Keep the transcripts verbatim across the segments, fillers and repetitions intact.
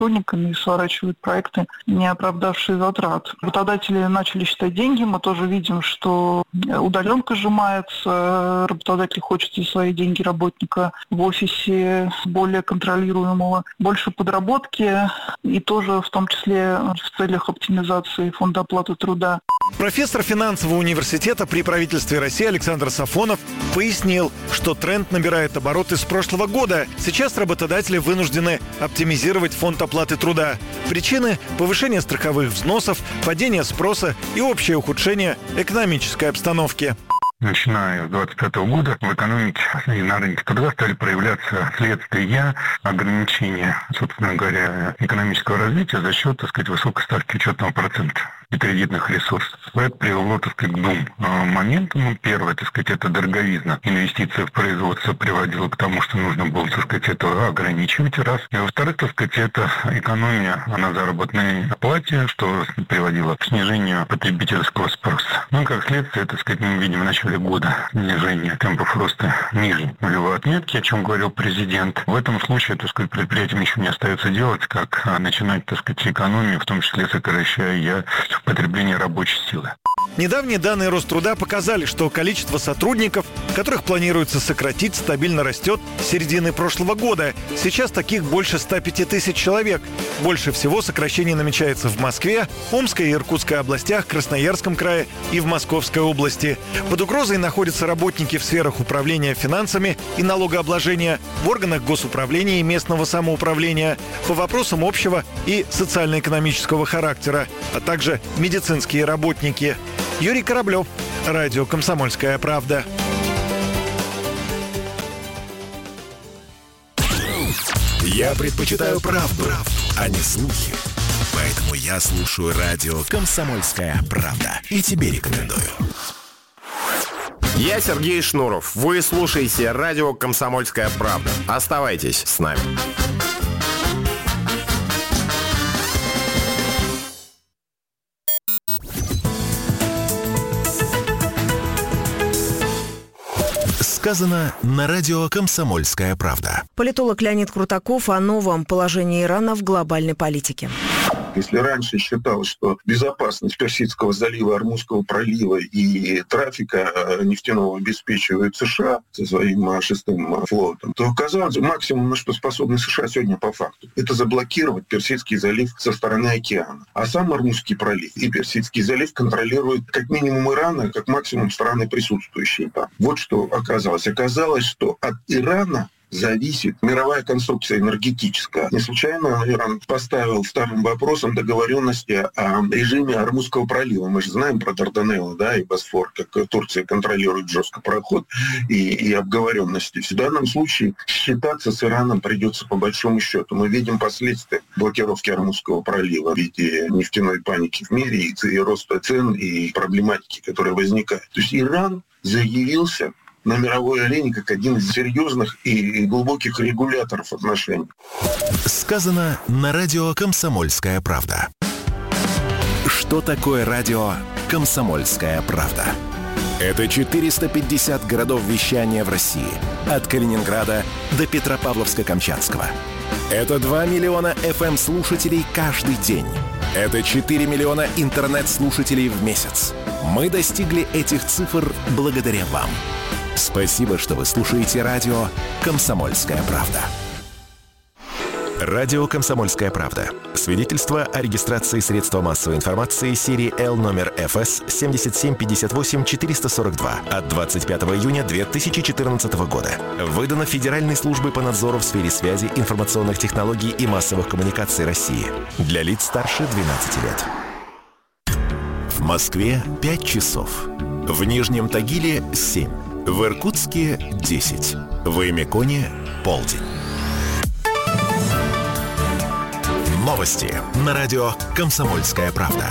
сотрудниками и сворачивают проекты, не оправдавшие затрат. Работодатели начали считать деньги. Мы тоже видим, что удаленка сжимается. Работодатель хочет за свои деньги работника в офисе более контролируемого, больше подработки и тоже в том числе в целях оптимизации фонда оплаты труда. Профессор финансового университета при правительстве России Александр Сафонов пояснил, что тренд набирает обороты с прошлого года. Сейчас работодатели вынуждены оптимизировать фонд оплаты труда. Причины – повышение страховых взносов, падение спроса и общее ухудшение экономической обстановки. Начиная с двадцать пятого года в экономике и на рынке труда стали проявляться следствия ограничения, собственно говоря, экономического развития за счет, так сказать, высокой ставки учетного процента и кредитных ресурсов. Это привело, так сказать, к двум моментам. Первое, так сказать, это дороговизна. Инвестиция в производство приводила к тому, что нужно было, так сказать, это ограничивать, раз. И во-вторых, так сказать, это экономия на заработной плате, что приводило к снижению потребительского спроса. Ну, как следствие, так сказать, мы видим в начале года снижение темпов роста ниже нулевой отметки, о чем говорил президент. В этом случае, так сказать, предприятиям еще не остается делать, как начинать, так сказать, экономию, в том числе сокращая потребление рабочей силы. Недавние данные Роструда показали, что количество сотрудников, которых планируется сократить, стабильно растет с середины прошлого года. Сейчас таких больше ста пяти тысяч человек. Больше всего сокращений намечается в Москве, Омской и Иркутской областях, Красноярском крае и в Московской области. Под угрозой находятся работники в сферах управления финансами и налогообложения, в органах госуправления и местного самоуправления, по вопросам общего и социально-экономического характера, а также медицинские работники. Юрий Кораблев, радио «Комсомольская правда». Я предпочитаю правду, а не слухи. Поэтому я слушаю радио «Комсомольская правда». И тебе рекомендую. Я Сергей Шнуров. Вы слушаете радио «Комсомольская правда». Оставайтесь с нами. Сказано на радио «Комсомольская правда». Политолог Леонид Крутаков о новом положении Ирана в глобальной политике. Если раньше считалось, что безопасность Персидского залива, Ормузского пролива и трафика нефтяного обеспечивают США со своим шестым флотом, то оказалось, максимум, на что способны США сегодня по факту, это заблокировать Персидский залив со стороны океана. А сам Ормузский пролив и Персидский залив контролируют как минимум Иран, а как максимум страны, присутствующие там. Вот что оказалось. Оказалось, что от Ирана зависит мировая конструкция энергетическая. Не случайно Иран поставил вторым вопросом договоренности о режиме Ормузского пролива. Мы же знаем про Дарданеллы, да, и Босфор, как Турция контролирует жестко проход и, и обговоренности. В данном случае считаться с Ираном придется по большому счету. Мы видим последствия блокировки Ормузского пролива в виде нефтяной паники в мире и, и роста цен, и проблематики, которые возникают. То есть Иран заявился на мировой арене как один из серьезных и глубоких регуляторов отношений. Сказано на радио «Комсомольская правда». Что такое радио «Комсомольская правда»? Это четыреста пятьдесят городов вещания в России. От Калининграда до Петропавловска-Камчатского. Это два миллиона эф эм-слушателей каждый день. Это четыре миллиона интернет-слушателей в месяц. Мы достигли этих цифр благодаря вам. Спасибо, что вы слушаете радио «Комсомольская правда». Радио «Комсомольская правда». Свидетельство о регистрации средства массовой информации серии Л номер эф эс семь семь пять восемь четыре сорок два от двадцать пятого июня две тысячи четырнадцатого года. Выдано Федеральной службой по надзору в сфере связи, информационных технологий и массовых коммуникаций России. Для лиц старше двенадцати лет. В Москве пять часов. В Нижнем Тагиле семь. В Иркутске десять. В Эмиконе полдень. Новости на радио «Комсомольская правда».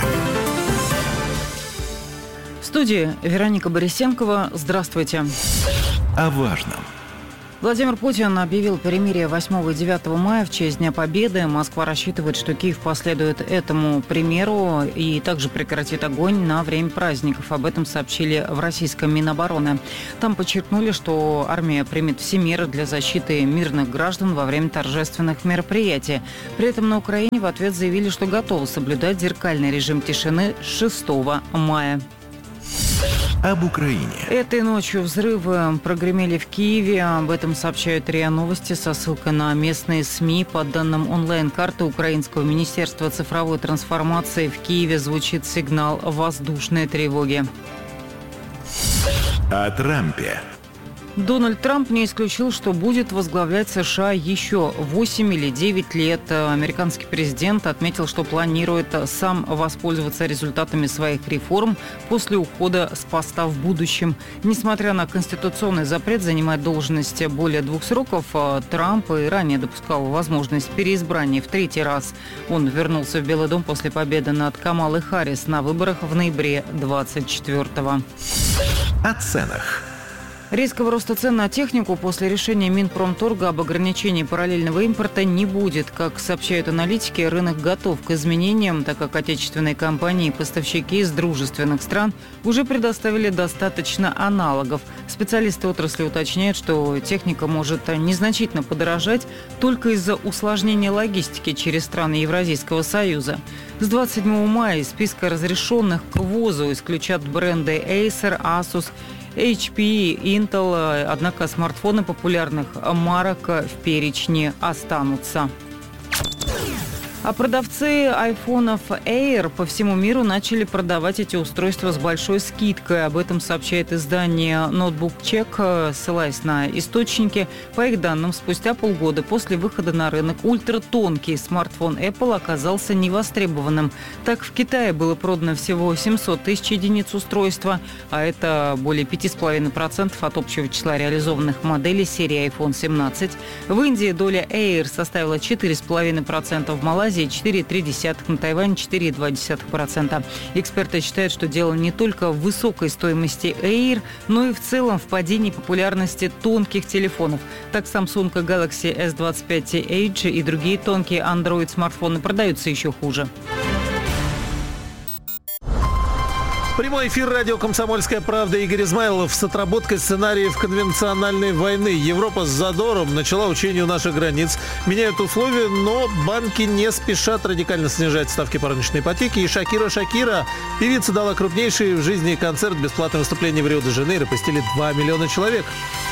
В студии Вероника Борисенкова. Здравствуйте. О важном. Владимир Путин объявил перемирие восьмого и девятого мая в честь Дня Победы. Москва рассчитывает, что Киев последует этому примеру и также прекратит огонь на время праздников. Об этом сообщили в российском Минобороны. Там подчеркнули, что армия примет все меры для защиты мирных граждан во время торжественных мероприятий. При этом на Украине в ответ заявили, что готовы соблюдать зеркальный режим тишины с шестого мая. Об Украине. Этой ночью взрывы прогремели в Киеве. Об этом сообщают РИА Новости со ссылкой на местные СМИ. По данным онлайн-карты Украинского министерства цифровой трансформации, в Киеве звучит сигнал воздушной тревоги. О Трампе. Дональд Трамп не исключил, что будет возглавлять США еще восемь или девять лет. Американский президент отметил, что планирует сам воспользоваться результатами своих реформ после ухода с поста в будущем. Несмотря на конституционный запрет занимать должность более двух сроков, Трамп и ранее допускал возможность переизбрания в третий раз. Он вернулся в Белый дом после победы над Камалой Харрис на выборах в ноябре двадцать четвёртого. О ценах. Резкого роста цен на технику после решения Минпромторга об ограничении параллельного импорта не будет. Как сообщают аналитики, рынок готов к изменениям, так как отечественные компании и поставщики из дружественных стран уже предоставили достаточно аналогов. Специалисты отрасли уточняют, что техника может незначительно подорожать только из-за усложнения логистики через страны Евразийского союза. С двадцать седьмого мая из списка разрешенных к ввозу исключат бренды Acer, Asus, эйч пи и Intel, однако смартфоны популярных марок в перечне останутся. А продавцы айфонов Air по всему миру начали продавать эти устройства с большой скидкой. Об этом сообщает издание Notebook Check, ссылаясь на источники. По их данным, спустя полгода после выхода на рынок ультратонкий смартфон Apple оказался невостребованным. Так, в Китае было продано всего семьсот тысяч единиц устройства, а это более пять целых пять десятых процента от общего числа реализованных моделей серии айфон семнадцать. В Индии доля Air составила четыре целых пять десятых процента, в Малайзии четыре целых три десятых процента, на Тайване четыре целых два десятых процента. Эксперты считают, что дело не только в высокой стоимости Air, но и в целом в падении популярности тонких телефонов. Так, Samsung Galaxy эс двадцать пять Edge и другие тонкие Android-смартфоны продаются еще хуже. Прямой эфир радио «Комсомольская правда». Игорь Измайлов с отработкой сценариев конвенциональной войны. Европа с задором начала учение у наших границ. Меняют условия, но банки не спешат радикально снижать ставки по рыночной ипотеке. И Шакира Шакира, певица, дала крупнейший в жизни концерт. Бесплатное выступление в Рио-де-Жанейро посетили два миллиона человек.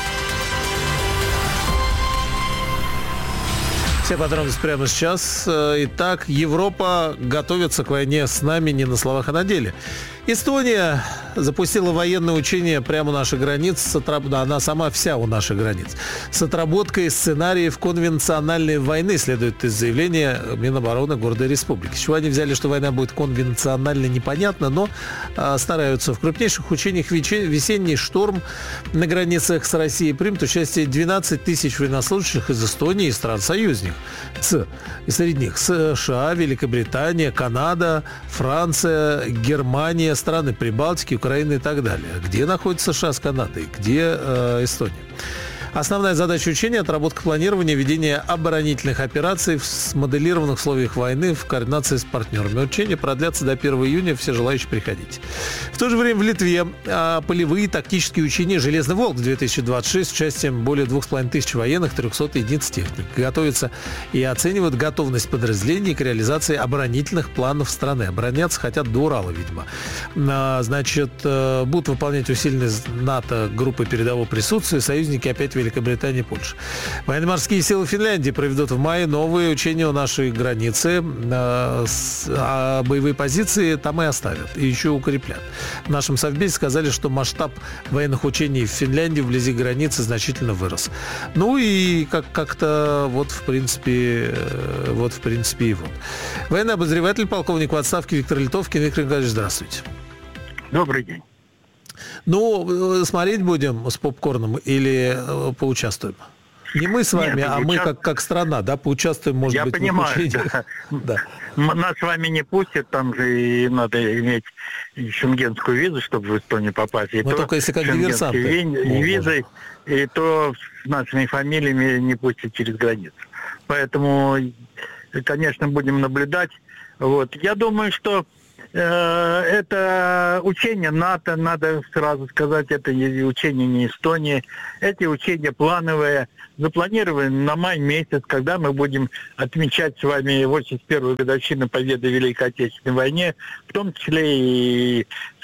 Все подробности прямо сейчас. Итак, Европа готовится к войне с нами не на словах, а на деле. Эстония запустила военное учение прямо у наших границ. С отраб... да, она сама вся у наших границ. С отработкой сценариев конвенциональной войны, следует из заявления Минобороны города Республики. С чего они взяли, что война будет конвенциональной, непонятно, но а, стараются. В крупнейших учениях вече... весенний шторм на границах с Россией примут участие двенадцать тысяч военнослужащих из Эстонии и стран-союзников. С... И среди них США, Великобритания, Канада, Франция, Германия, страны Прибалтики, Украины и так далее. Где находится США с Канадой? Где э, Эстония? Основная задача учения – отработка планирования, ведения оборонительных операций в смоделированных условиях войны в координации с партнерами. Учения продлятся до первого июня. Все желающие приходите. В то же время в Литве а, полевые тактические учения «Железный волк-две тысячи двадцать шесть» с участием более двух с половиной тысяч военных, трехсот единиц техники. Готовятся и оценивают готовность подразделений к реализации оборонительных планов страны. Обороняться хотят до Урала, видимо. А, значит, будут выполнять усиленные НАТО группы передового присутствия. Союзники опять Великобритании и Польши. Военно-морские силы Финляндии проведут в мае новые учения у нашей границы, а боевые позиции там и оставят, и еще укрепят. В нашем совбезе сказали, что масштаб военных учений в Финляндии вблизи границы значительно вырос. Ну и как- как-то вот в принципе вот в принципе и вот. Военный обозреватель, полковник в отставке Виктор Литовкин. Виктор Николаевич, здравствуйте. Добрый день. Ну, смотреть будем с попкорном или поучаствуем? Не мы с вами, Нет, а мы участ... как, как страна, да, поучаствуем, может Я быть, понимаю, в учениях. да. Да. Нас с вами не пустят, там же и надо иметь шенгенскую визу, чтобы в Эстонию попасть. И Но то только если как диверсанты. И визой, и то с нашими фамилиями не пустят через границу. Поэтому, конечно, будем наблюдать. Вот. Я думаю, что э, это учение НАТО, надо сразу сказать, это не учение не Эстонии. Эти учения плановые, запланированы на май месяц, когда мы будем отмечать с вами восемьдесят первую годовщину победы в Великой Отечественной войне, в том числе и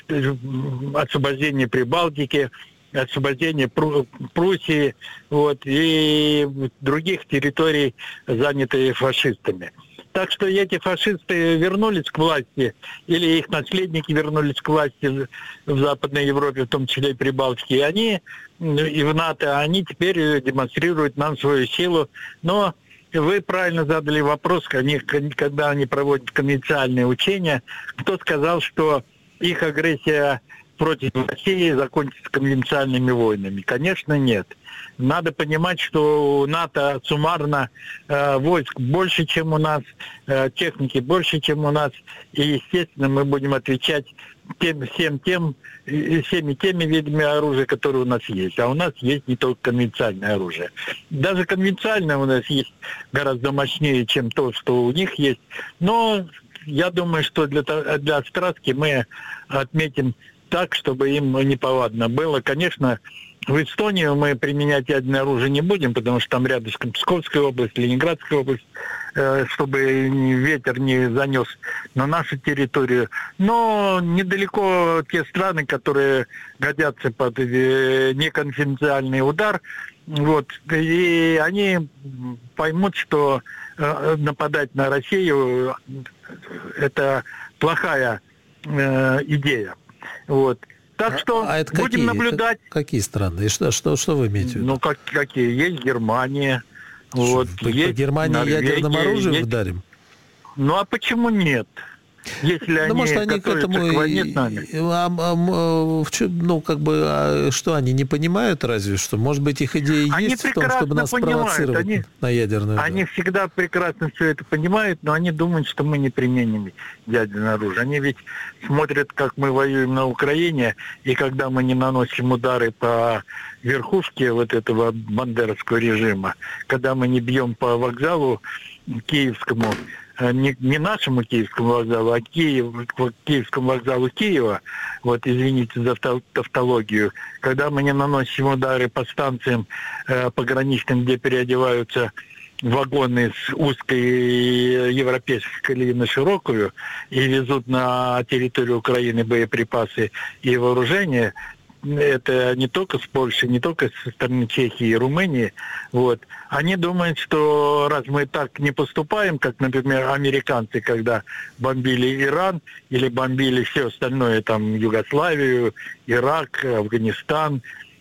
освобождение Прибалтики, освобождение Пруссии, вот, и других территорий, занятые фашистами. Так что эти фашисты вернулись к власти, или их наследники вернулись к власти в Западной Европе, в том числе и Прибалтике, и они, и в НАТО, они теперь демонстрируют нам свою силу. Но вы правильно задали вопрос, они, когда они проводят конвенциальные учения, кто сказал, что их агрессия против России закончится конвенциальными войнами? Конечно, нет. Надо понимать, что у НАТО суммарно э, войск больше, чем у нас, э, техники больше, чем у нас, и, естественно, мы будем отвечать тем, всем тем, всеми теми видами оружия, которые у нас есть. А у нас есть не только конвенциальное оружие. Даже конвенциальное у нас есть гораздо мощнее, чем то, что у них есть. Но я думаю, что для, для страстки мы отметим так, чтобы им неповадно было. Конечно, в Эстонию мы применять ядерное оружие не будем, потому что там рядышком Псковская область, Ленинградская область, чтобы ветер не занес на нашу территорию. Но недалеко те страны, которые годятся под неконвенциальный удар, вот, и они поймут, что нападать на Россию – это плохая э, идея. Вот. Так что а, а это будем какие, наблюдать. Какие страны? И что, что, что вы имеете в виду? Ну, как, какие? Есть Германия. Что, вот, по, есть по Германии Норвегия, ядерным оружием есть... ударим? Ну, а почему нет? Если ну, они может, они к этому... к войне с нами. А, а, ну, как бы, а что, они не понимают разве что? Может быть, их идея они есть в том, чтобы нас понимают. спровоцировать они, на ядерную? Они удар. Всегда прекрасно все это понимают, но они думают, что мы не применим ядерное оружие. Они ведь смотрят, как мы воюем на Украине, и когда мы не наносим удары по верхушке вот этого бандеровского режима, когда мы не бьем по вокзалу киевскому, Не, не нашему Киевскому вокзалу, а Киев, Киевскому вокзалу Киева, вот, извините за тавтологию, когда мы не наносим удары по станциям э, пограничным, где переодеваются вагоны с узкой европейской колеи на широкую и везут на территорию Украины боеприпасы и вооружение, это не только с Польши, не только со стороны Чехии и Румынии, вот. Они думают, что раз мы так не поступаем, как, например, американцы, когда бомбили Иран или бомбили все остальное, там, Югославию, Ирак, Афганистан,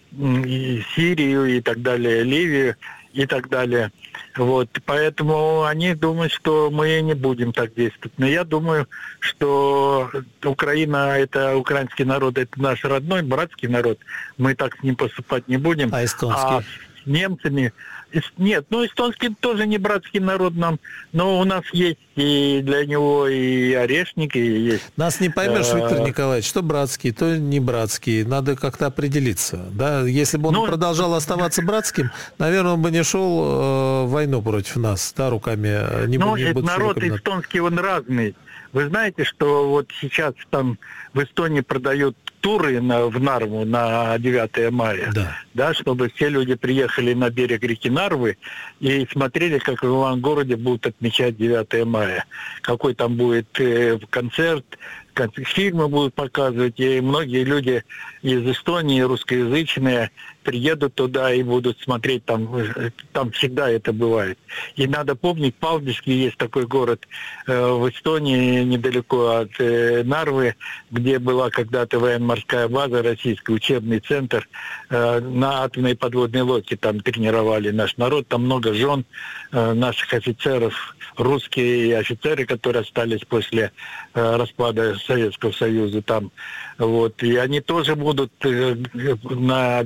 и Сирию и так далее, Ливию и так далее. Вот. Поэтому они думают, что мы не будем так действовать. Но я думаю, что Украина, это украинский народ, это наш родной, братский народ. Мы так с ним поступать не будем. А эстонский? А с немцами... Нет, ну эстонский тоже не братский народ нам, но у нас есть и для него и орешник, и есть... Нас не поймешь, Виктор Николаевич, что братский, то не братский. Надо как-то определиться. Да? Если бы он ну, продолжал оставаться братским, наверное, он бы не шел э, в войну против нас, да, руками. Не ну, не народ руками. Эстонский, он разный. Вы знаете, что вот сейчас там в Эстонии продают туры на, в Нарву на девятое мая, да. Да, чтобы все люди приехали на берег реки Нарвы и смотрели, как в Ивангороде будут отмечать девятое мая. Какой там будет э, концерт, фильмы будут показывать, и многие люди из Эстонии, русскоязычные, приедут туда и будут смотреть, там, там всегда это бывает. И надо помнить, Палдиски есть такой город э, в Эстонии, недалеко от э, Нарвы, где была когда-то военно-морская база, российский учебный центр, э, на атомной подводной лодке там тренировали наш народ, там много жен э, наших офицеров, русские офицеры, которые остались после э, распада Советского Союза там, вот, и они тоже будут э, на берегу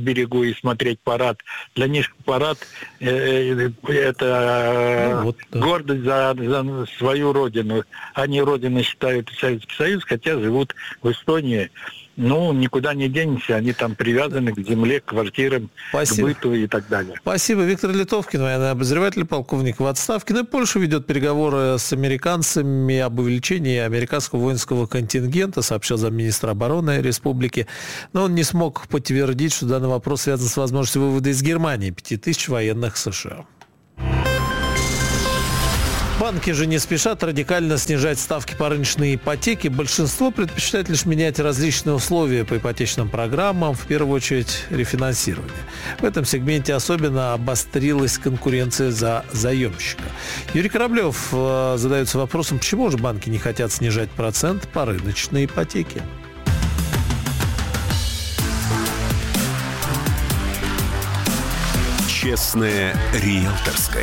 и смотреть парад. Для них парад э, это ну, вот, да. гордость за, за свою родину. Они родиной считают Советский Союз, хотя живут в Эстонии. Ну, никуда не денешься, они там привязаны к земле, к квартирам, Спасибо. К быту и так далее. Спасибо. Виктор Литовкин, военный обозреватель, полковник в отставке. Ну и Польша ведет переговоры с американцами об увеличении американского воинского контингента, сообщил замминистра обороны республики. Но он не смог подтвердить, что данный вопрос связан с возможностью вывода из Германии пяти тысяч военных США. Банки же не спешат радикально снижать ставки по рыночной ипотеке. Большинство предпочитает лишь менять различные условия по ипотечным программам, в первую очередь рефинансирование. В этом сегменте особенно обострилась конкуренция за заемщика. Юрий Кораблев э, задается вопросом, почему же банки не хотят снижать процент по рыночной ипотеке. Честное риэлторское.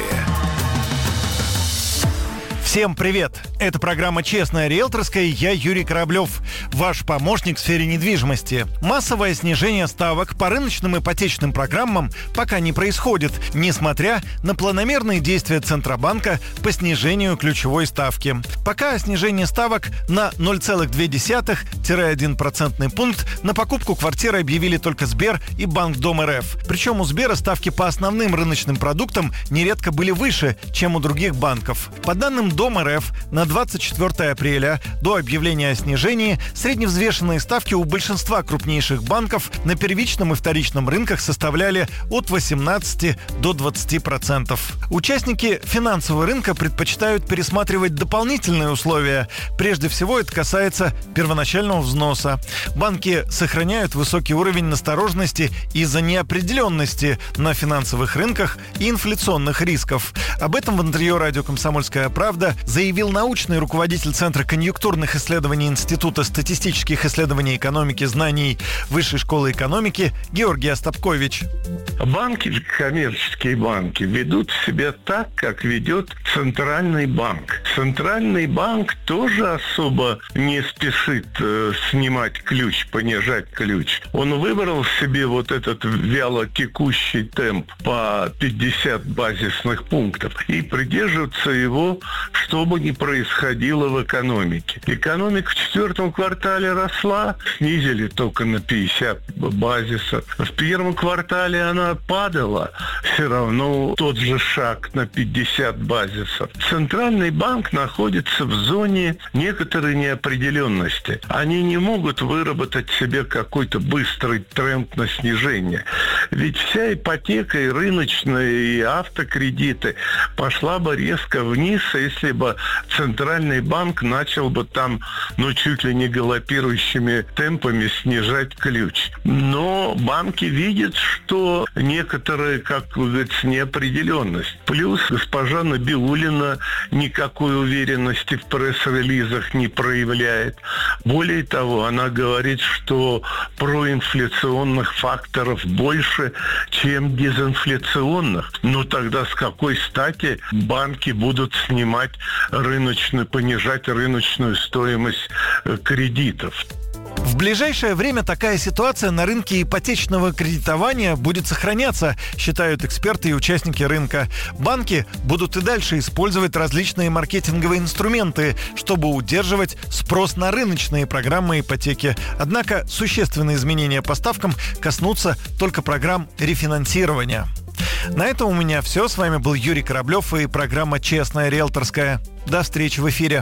Всем привет! Это программа «Честная риэлторская», и я Юрий Кораблев, ваш помощник в сфере недвижимости. Массовое снижение ставок по рыночным ипотечным программам пока не происходит, несмотря на планомерные действия Центробанка по снижению ключевой ставки. Пока снижение ставок на ноль целых две десятых - один процентный пункт на покупку квартиры объявили только Сбер и Банк Дом РФ. Причем у Сбера ставки по основным рыночным продуктам нередко были выше, чем у других банков. По данным Дом РФ, на двадцать четвёртое апреля до объявления о снижении средневзвешенные ставки у большинства крупнейших банков на первичном и вторичном рынках составляли от восемнадцати до двадцати процентов. Участники финансового рынка предпочитают пересматривать дополнительные условия. Прежде всего, это касается первоначального взноса. Банки сохраняют высокий уровень настороженности из-за неопределенности на финансовых рынках и инфляционных рисков. Об этом в интервью радио «Комсомольская правда» заявил научный руководитель Центра конъюнктурных исследований Института статистических исследований экономики знаний Высшей школы экономики Георгий Остапкович. Банки, коммерческие банки, ведут себя так, как ведет Центральный банк. Центральный банк тоже особо не спешит э, снимать ключ, понижать ключ. Он выбрал себе вот этот вяло текущий темп по пятьдесят базисных пунктов и придерживается его, что бы ни происходило в экономике. Экономика в четвертом квартале росла, снизили только на пятьдесят базисов. В первом квартале она падала, все равно тот же шаг на пятьдесят базисов. Центральный банк находится в зоне некоторой неопределенности. Они не могут выработать себе какой-то быстрый тренд на снижение. Ведь вся ипотека и рыночная, и автокредиты пошла бы резко вниз, если бы Центральный банк начал бы там, ну, чуть ли не галопирующими темпами снижать ключ. Но банки видят, что некоторая, как вы говорите, неопределенность. Плюс госпожа Набиуллина никакой уверенности в пресс-релизах не проявляет. Более того, она говорит, что проинфляционных факторов больше, чем дезинфляционных. Ну тогда с какой стати банки будут снимать рыночную, понижать рыночную стоимость кредитов? В ближайшее время такая ситуация на рынке ипотечного кредитования будет сохраняться, считают эксперты и участники рынка. Банки будут и дальше использовать различные маркетинговые инструменты, чтобы удерживать спрос на рыночные программы ипотеки. Однако существенные изменения по ставкам коснутся только программ рефинансирования. На этом у меня все. С вами был Юрий Кораблев и программа «Честная риэлторская». До встречи в эфире.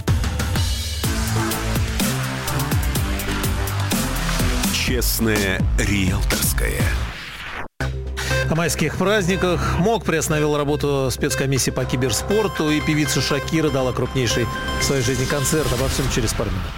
Честное риэлторское. О майских праздниках МОК приостановил работу спецкомиссии по киберспорту, и певица Шакира дала крупнейший в своей жизни концерт. Обо всем через пару минут.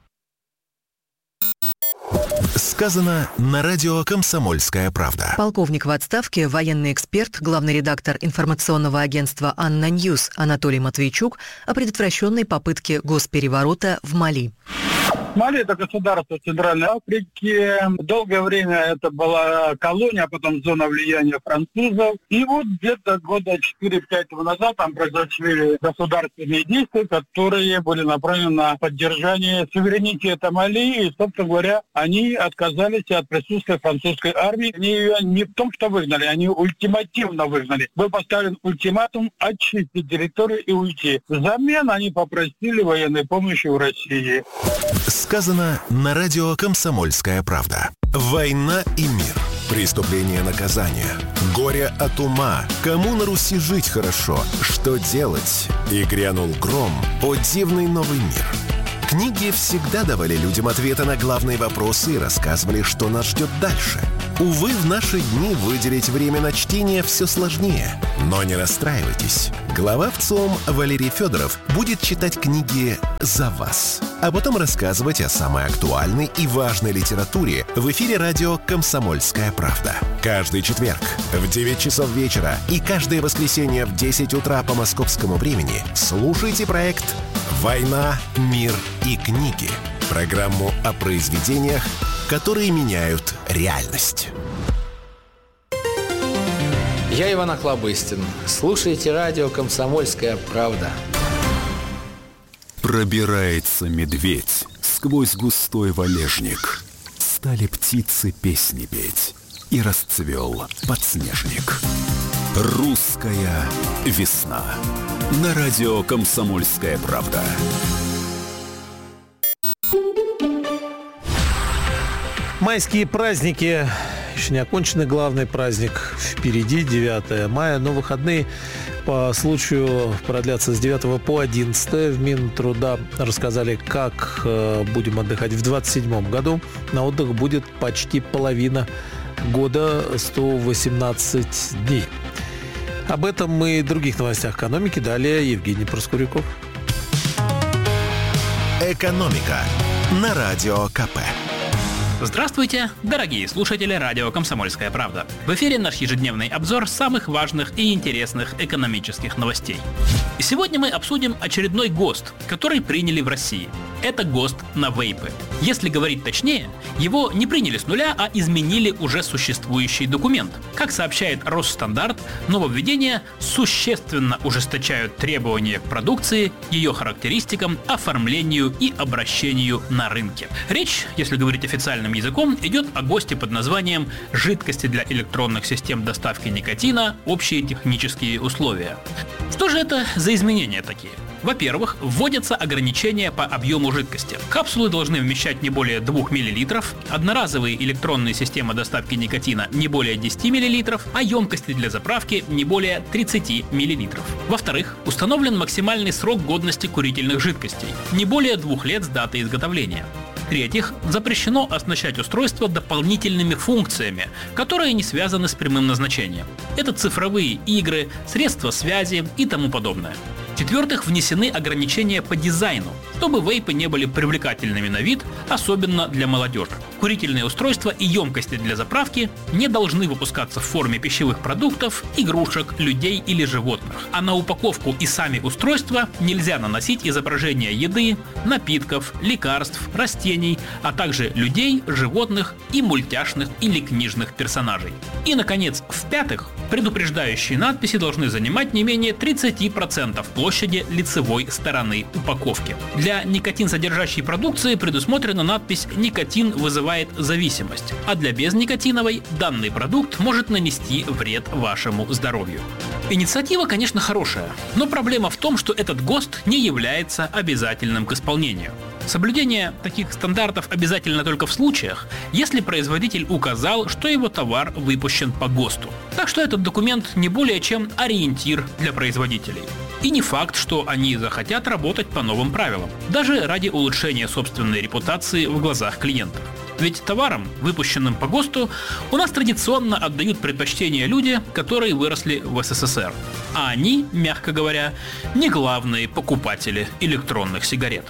Сказано на радио «Комсомольская правда». Полковник в отставке, военный эксперт, главный редактор информационного агентства «Анна Ньюс» Анатолий Матвейчук о предотвращенной попытке госпереворота в Мали. Мали – это государство Центральной Африки. Долгое время это была колония, а потом зона влияния французов. И вот где-то года четыре-пять назад там произошли государственные действия, которые были направлены на поддержание суверенитета Мали. И, собственно говоря, они отказались от присутствия французской армии. Они ее не в том, что выгнали, они ультимативно выгнали. Был поставлен ультиматум очистить территорию и уйти. Взамен они попросили военной помощи у России. Сказано на радио «Комсомольская правда». Война и мир. Преступление, наказание. Горе от ума. Кому на Руси жить хорошо? Что делать? И грянул гром. О дивный новый мир. Книги всегда давали людям ответы на главные вопросы и рассказывали, что нас ждет дальше. Увы, в наши дни выделить время на чтение все сложнее. Но не расстраивайтесь. Глава ВЦИОМ Валерий Федоров будет читать книги за вас, а потом рассказывать о самой актуальной и важной литературе в эфире радио «Комсомольская правда». Каждый четверг в девять часов вечера и каждое воскресенье в десять утра по московскому времени слушайте проект «Война, мир и книги». Программу о произведениях, которые меняют реальность. Я Иван Охлобыстин. Слушайте радио «Комсомольская правда». Пробирается медведь сквозь густой валежник. Стали птицы песни петь, и расцвел подснежник. Русская весна. На радио «Комсомольская правда». Майские праздники. Еще не оконченный главный праздник впереди, девятое мая. Но выходные по случаю продлятся с девятого по одиннадцатое. В Минтруда рассказали, как будем отдыхать в двадцать седьмом году. На отдых будет почти половина года, сто восемнадцать дней. Об этом и других новостях экономики. Далее Евгений Проскуряков. Экономика на радио КП. Здравствуйте, дорогие слушатели радио «Комсомольская правда». В эфире наш ежедневный обзор самых важных и интересных экономических новостей. И сегодня мы обсудим очередной ГОСТ, который приняли в России. Это ГОСТ на вейпы. Если говорить точнее, его не приняли с нуля, а изменили уже существующий документ. Как сообщает Росстандартъ, нововведения существенно ужесточают требования к продукции, ее характеристикам, оформлению и обращению на рынке. Речь, если говорить официальным языком, идет о ГОСТе под названием «Жидкости для электронных систем доставки никотина. Общие технические условия». Что же это за изменения такие? Во-первых, вводятся ограничения по объему жидкости. Капсулы должны вмещать не более двух миллилитров, одноразовые электронные системы доставки никотина не более десяти миллилитров, а емкости для заправки не более тридцати миллилитров. Во-вторых, установлен максимальный срок годности курительных жидкостей – не более двух лет с даты изготовления. В-третьих, запрещено оснащать устройство дополнительными функциями, которые не связаны с прямым назначением. Это цифровые игры, средства связи и тому подобное. В-четвертых, внесены ограничения по дизайну, чтобы вейпы не были привлекательными на вид, особенно для молодежи. Курительные устройства и емкости для заправки не должны выпускаться в форме пищевых продуктов, игрушек, людей или животных. А на упаковку и сами устройства нельзя наносить изображения еды, напитков, лекарств, растений, а также людей, животных и мультяшных или книжных персонажей. И, наконец, в-пятых, предупреждающие надписи должны занимать не менее тридцати процентов площади лицевой стороны упаковки. Для никотин-содержащей продукции предусмотрена надпись «Никотин вызывает зависимость», а для безникотиновой данный продукт может нанести вред вашему здоровью. Инициатива, конечно, хорошая, но проблема в том, что этот ГОСТ не является обязательным к исполнению. Соблюдение таких стандартов обязательно только в случаях, если производитель указал, что его товар выпущен по ГОСТу. Так что этот документ не более чем ориентир для производителей. И не факт, что они захотят работать по новым правилам, даже ради улучшения собственной репутации в глазах клиентов. Ведь товарам, выпущенным по ГОСТу, у нас традиционно отдают предпочтение люди, которые выросли в СССР. А они, мягко говоря, не главные покупатели электронных сигарет.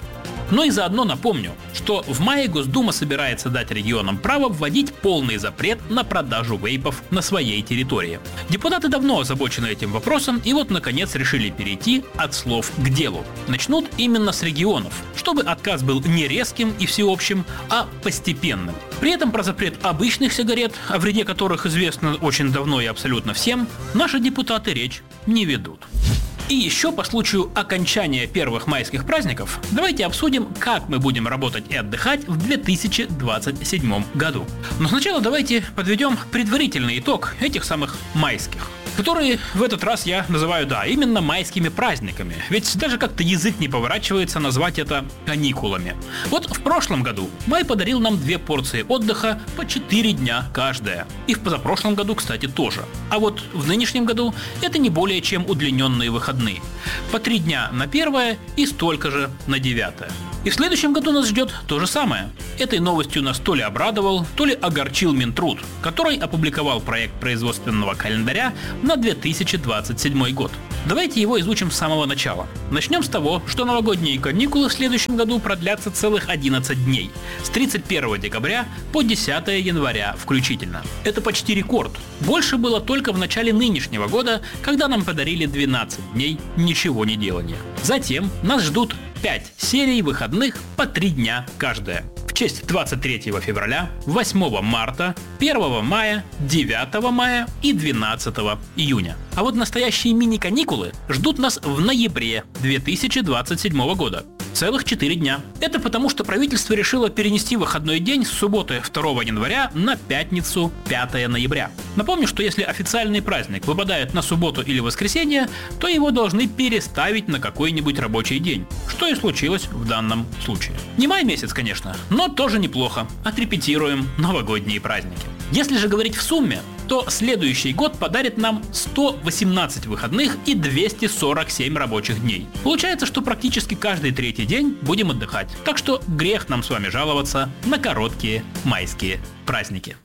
но и заодно напомню, что в мае Госдума собирается дать регионам право вводить полный запрет на продажу вейпов на своей территории. Депутаты давно озабочены этим вопросом и вот наконец решили перейти от слов к делу. Начнут именно с регионов, чтобы отказ был не резким и всеобщим, а постепенным. При этом про запрет обычных сигарет, о вреде которых известно очень давно и абсолютно всем, наши депутаты речь не ведут. И еще по случаю окончания первых майских праздников давайте обсудим, как мы будем работать и отдыхать в две тысячи двадцать седьмом году. Но сначала давайте подведем предварительный итог этих самых майских, которые в этот раз я называю, да, именно майскими праздниками. Ведь даже как-то язык не поворачивается назвать это каникулами. Вот в прошлом году май подарил нам две порции отдыха по четыре дня каждая. И в позапрошлом году, кстати, тоже. А вот в нынешнем году это не более чем удлиненные выходные. По три дня на первое и столько же на девятое. И в следующем году нас ждет то же самое. Этой новостью нас то ли обрадовал, то ли огорчил Минтруд, который опубликовал проект производственного календаря на две тысячи двадцать седьмой год. Давайте его изучим с самого начала. Начнем с того, что новогодние каникулы в следующем году продлятся целых одиннадцать дней, с тридцать первого декабря по десятого января включительно. Это почти рекорд. Больше было только в начале нынешнего года, когда нам подарили двенадцать дней ничего не делания. Затем нас ждут пять серий выходных по три дня каждая. В честь двадцать третьего февраля, восьмого марта, первого мая, девятого мая и двенадцатого июня. А вот настоящие мини-каникулы ждут нас в ноябре две тысячи двадцать седьмого года. Целых четыре дня. Это потому, что правительство решило перенести выходной день с субботы второго января на пятницу пятого ноября. Напомню, что если официальный праздник выпадает на субботу или воскресенье, то его должны переставить на какой-нибудь рабочий день, что и случилось в данном случае. Не май месяц, конечно, но тоже неплохо. Отрепетируем новогодние праздники. Если же говорить в сумме, то следующий год подарит нам сто восемнадцать выходных и двести сорок семь рабочих дней. Получается, что практически каждый третий день будем отдыхать. Так что грех нам с вами жаловаться на короткие майские праздники.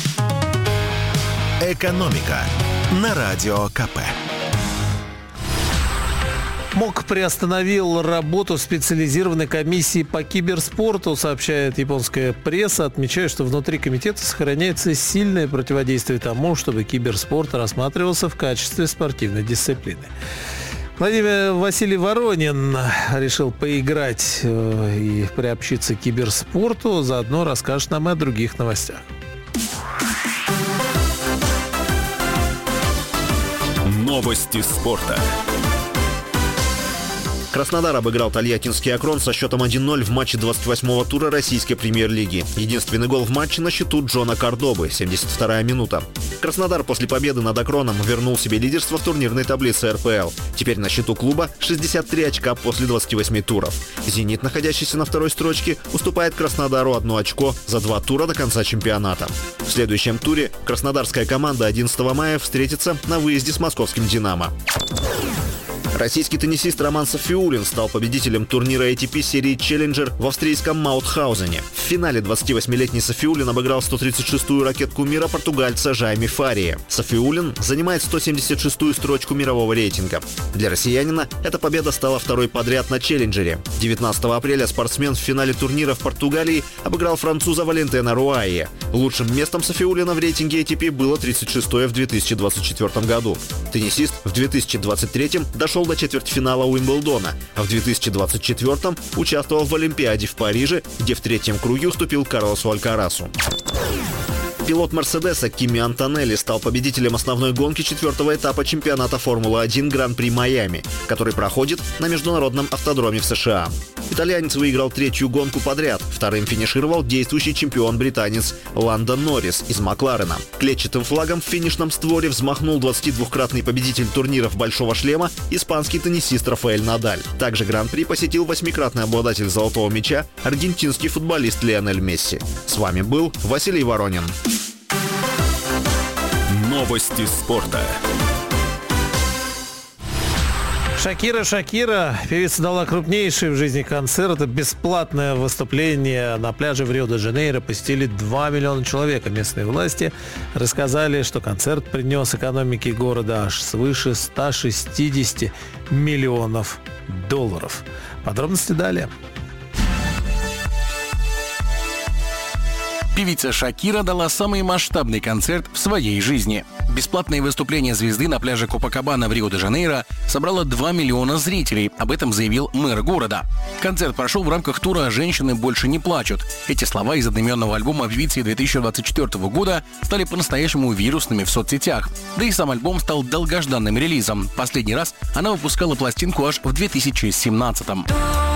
Экономика на Радио КП. МОК приостановил работу специализированной комиссии по киберспорту, сообщает японская пресса, отмечая, что внутри комитета сохраняется сильное противодействие тому, чтобы киберспорт рассматривался в качестве спортивной дисциплины. Владимир Василий Воронин решил поиграть и приобщиться к киберспорту, заодно расскажет нам и о других новостях. Новости спорта. Краснодар обыграл Тольяттинский Акрон со счетом один ноль в матче двадцать восьмого тура российской премьер-лиги. Единственный гол в матче на счету Джона Кордобы, семьдесят вторая минута. Краснодар после победы над Акроном вернул себе лидерство в турнирной таблице эр пэ эл. Теперь на счету клуба шестьдесят три очка после двадцати восьми туров. «Зенит», находящийся на второй строчке, уступает Краснодару одно очко за два тура до конца чемпионата. В следующем туре краснодарская команда одиннадцатого мая встретится на выезде с московским «Динамо». Российский теннисист Роман Сафиуллин стал победителем турнира эй ти пи серии «Челленджер» в австрийском Маутхаузене. В финале двадцативосьмилетний Сафиуллин обыграл сто тридцать шестую ракетку мира португальца Жайми Фария. Сафиуллин занимает сто семьдесят шестую строчку мирового рейтинга. Для россиянина эта победа стала второй подряд на «Челленджере». девятнадцатого апреля спортсмен в финале турнира в Португалии обыграл француза Валентена Руайе. Лучшим местом Сафиуллина в рейтинге эй ти пи было тридцать шестое в две тысячи двадцать четвёртом году. Теннисист в две тысячи двадцать третьем дошел до четвертьфинала Уимблдона, а в две тысячи двадцать четвёртом участвовал в Олимпиаде в Париже, где в третьем круге уступил Карлосу Алькарасу. Пилот «Мерседеса» Кими Антонелли стал победителем основной гонки четвертого этапа чемпионата Формулы-один Гран-при Майами, который проходит на международном автодроме в США. Итальянец выиграл третью гонку подряд. Вторым финишировал действующий чемпион-британец Ландон Норрис из Макларена. Клетчатым флагом в финишном створе взмахнул двадцатидвукратный победитель турниров «Большого шлема» испанский теннисист Рафаэль Надаль. Также Гран-при посетил восьмикратный обладатель «Золотого мяча» аргентинский футболист Лионель Месси. С вами был Василий Воронин. Новости спорта. Шакира Шакира, певица дала крупнейший в жизни концерт. Бесплатное выступление на пляже в Рио-де-Жанейро посетили два миллиона человек. Местные власти рассказали, что концерт принес экономике города аж свыше ста шестидесяти миллионов долларов. Подробности далее. Певица Шакира дала самый масштабный концерт в своей жизни. Бесплатное выступление звезды на пляже Копакабана в Рио-де-Жанейро собрало два миллиона зрителей. Об этом заявил мэр города. Концерт прошел в рамках тура «Женщины больше не плачут». Эти слова из одноименного альбома певицы две тысячи двадцать четвёртого года стали по-настоящему вирусными в соцсетях. Да и сам альбом стал долгожданным релизом. Последний раз она выпускала пластинку аж в две тысячи семнадцатом.